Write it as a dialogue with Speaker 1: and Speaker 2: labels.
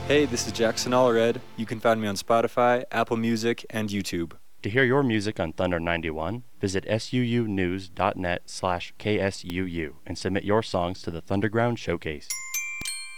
Speaker 1: Hey, this is Jackson Allred. You can find me on Spotify, Apple Music, and YouTube.
Speaker 2: To hear your music on Thunder 91, visit suunews.net/KSUU and submit your songs to the Thunderground Showcase.